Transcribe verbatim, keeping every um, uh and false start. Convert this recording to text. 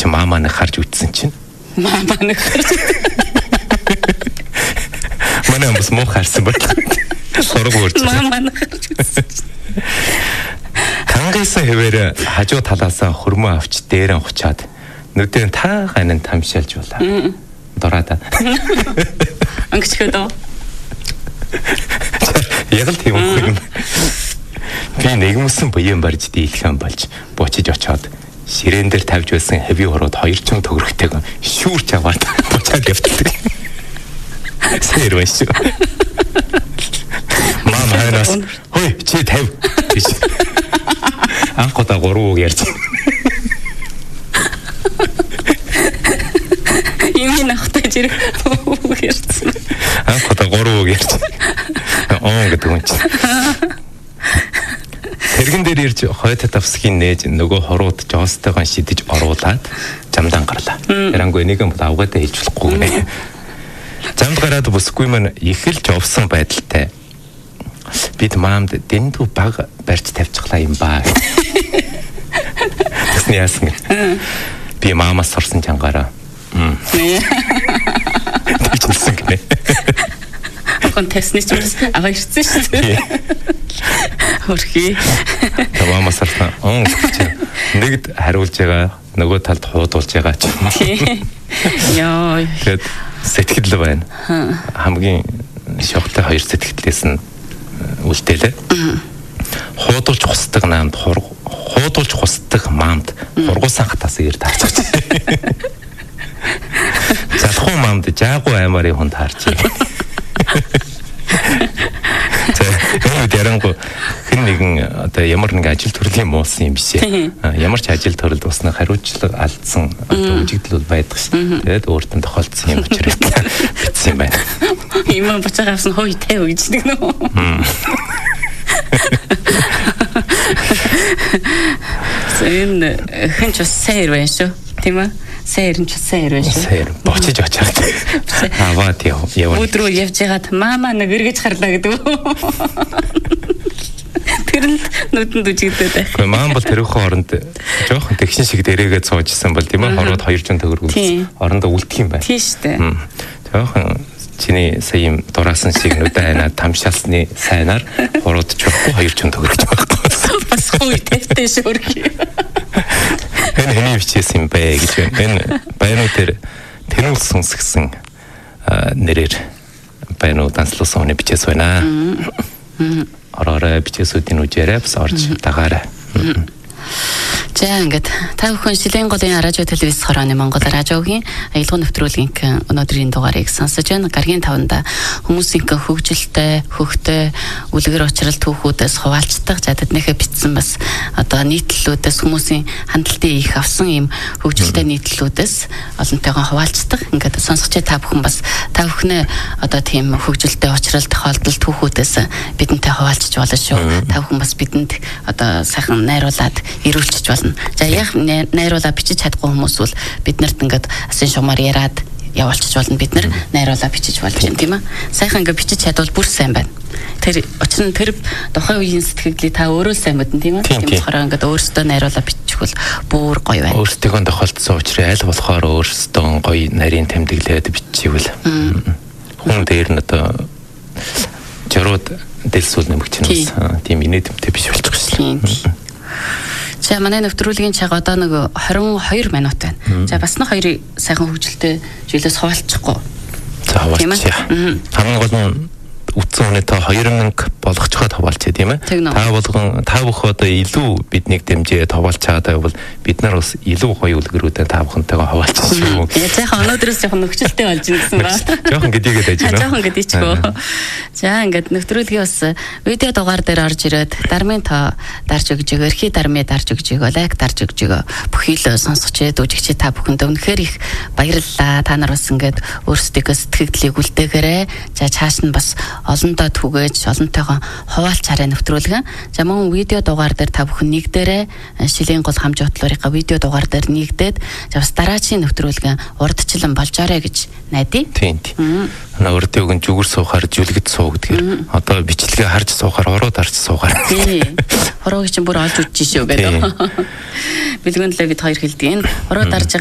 чи маамаа нэг харж үтсэн чинь. Маамаа нэг харж. Манай хүмүүс муу харсан байна. Сураг уурч. Маамаа нэг харж үтсэн. Хангасан хэвээр хажуу талаасаа хөрмөө авч дээрэн хучаад нүдэн та ганин тамшаалж байлаа. Дораада. Ангичгээд оо. Яг л тийм юм. Би нэгмсэн буян барьж дийлхэн болж буучиж очоод ширээн дээр тавьж байсан хэви урууд хоёр ч төгрөгтэйг шүүрч аваад буцаад явдаг. Сэр байсан. Мам хайраас хой чи тавь. Анхудаа гурав ярьж. Ийм нахтай жирэг ярьсан. Анхудаа гурав ярьж. Аа гэдэг юм чи. Тэргэн дээр ирж хойд тавсхийн нээж нөгөө хорууд жоостойгоо шидэж оруулаад замдан гарлаа. Тэрангуй нэг юм авгаадаа хэлж болохгүй нэ. Замд гараад бүсгүй маань их л жовсон байдалтай. Бид маамд дэндүү баг барьж тавьчихлаа юм баа. Тэсний яасан. Би маамаас сурсан чангаараа. Мм. Тэгэлсэн гинэ. Хон тэсний ч ага ирсэн шүү дээ. Хөрхий. Маамаас сурсан. Он нэгд хариулж байгаа, нөгөө талд хуудуулж байгаа ч юм уу. Яа. Тэгээд сэтгэл байна. Хамгийн шогтой хоёр сэтгэлээс нь үлдээлээ. Хуудуулж хусдаг наамд хуудуулж хусдаг маамд хургуусан хатаас ир таарч. Залхуу маамд жаагүй аймарын хүн таарч. Тэгээд ярангу хэн нэгэн одоо ямар нэг ажил төрлийн муусан юм биш ээ. Ямар ч ажил төрөл дуснаа хариуцлага алдсан үжигдэл байдаг ш. Тэгээд өөртөө тохиолдсон юм учраас битсэн юм байна. Имэн буцаа авсан хой тавь гэж нэг нөө. Сэн хэн ч сэр байна шүү. Тийм ээ. Сэр нь ч сэр байна шүү. Сэр бочиж очоод. Аваад яв. Өдрөө явж байгаад маама нэг эргэж харлаа гэдэг. Тэр нь нүдэнд үжигдээд байх. Гэхдээ маам бол тэрхүү оронд жоохон тэгшин шиг дээрээгээ цуужсэн бол тийм ээ хорууд хоёр зуун төгрөг үлдсэн. Орондоо үлдэх юм байна. Тийм шүү дээ. Жоохон чиний сая юм дураасан шиг нүдэ хайнаа тамшаалсны сайнаар хорууд чухал хоёр зуун төгрөг байхгүй. Бас хүй тавьтай шүрхий. Энэ хэний бичээс юм бэ гэж байна. Энэ баянууд дээр тэнүүл сүнсгсэн нэрээр баянууд данслуулсан хүний бичээс байна. Ороо бичээсүүдийн үжээрээ бас орж дагаарай. За ингээд та бүхэн Шилийн голын радио телевиз хорооны Монгол радиогийн аялал нэвтрүүлгийн өнөөдрийн дугаарыг сонсож байна. Гаргийн таванда хүмүүсийн хөгжилтэй, хөгтэй, үлгэр учрал түүхүүдээс хуваалцдаг. За тэднийхээ бичсэн бас одоо нийтлэлүүдээс хүмүүсийн хандлтын их авсан ийм хөгжилтэй нийтлэлүүдээс олонтойгоо хуваалцдаг. Ингээд сонсогч та бүхэн бас та бүхнээ одоо тийм хөгжилтэй учрал тохиолдол түүхүүдээс бидэнтэй хуваалцж болно шүү. Та бүхэн бас бидэнд одоо сайхан найруулад ирүүлчих болно. За яг найруулаа бичиж чадахгүй хүмүүс бол биднэрт ингээд асын шугамар яриад явуулчих болно. Бид нар найруулаа бичиж болж юм тийм ээ. Сайхан ингээд бичиж чадвал бүр сайн байна. Тэр учир нь тэр тухайн үеийн сэтгэлдлийг та өөрөө сайн мэдэн тийм ээ. Тийм болохоор ингээд өөрсдөө найруулаа бичих бол бүр гоё байна. Өөрсдөө тохиолдсон учрыг аль болохоор өөрсдөө гоё нарийн тэмдэглээд биччихвэл хүн дээр нь одоо жирууд дэлсүүл нэмэгч нь бас тийм инээдэмтэй биш болчих шээ. За манай нэвтрүүлгийн чаг одоо нэг хорин хоёр минут байна. За бас нэг хоёрыг сайхан хөгжилтэй жилээс хуваалцахгүй. За хуваалцъя. Хамгийн гол нь үтсэн хүний та хоёр мянга болгоцоход хаваалцъя тийм ээ. Та болгон та бүх одоо илүү биднийг дэмжээ хаваалцаад байвал бид нар бас илүү гоё үлгэрүүдээ та бүхэнтэйгээ хаваалцсан шүү. Яа цаахан өнөөдрөөс жоохон нөхцөлтэй болж ирсэн ба. Жоохон гэдийгээд байж байна. Жоохон гэдийчгөө. За ингээд нэвтрүүлгийн бас видео дугаар дээр орж ирээд дармын та дарж өгж өгөө, эрхий дармын дарж өгж өгөө, лайк дарж өгж өгөө. Бүхий л сонсогчд үжигчид та бүхэнд үнэхээр их баярлалаа. Та нар бас ингээд өөрсдийнхөө сэтгэлдлийг үлдээгээрэй. За цааш нь бас олондоо түгээж олонтойгоо хуваалцаарай нэвтрүүлгэн. За мөн видео дугаар дээр та бүхэн нэгдээрээ Шилийн гол хамж бодлорынхаа видео дугаар дээр нэгдээд за бас дараагийн нэвтрүүлгэн урдчлан болжоорой гэж найдаа. Тийм тийм. Манай урдыг нь зүгэр суухаар жүлгэд суу гэдгээр одоо бичлэгээ харж суухаар ороод харж суугаар. Тийм. Хороогийн чинь бүр олж үжиж шүү гэдэг. Бэлгүнлээ бид хоёр хэлдэг. Энэ ороод харж